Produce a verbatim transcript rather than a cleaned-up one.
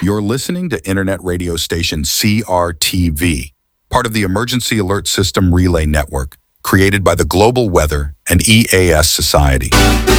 You're listening to Internet radio station C R T V, part of the Emergency Alert System Relay Network, created by the Global Weather and E A S Society.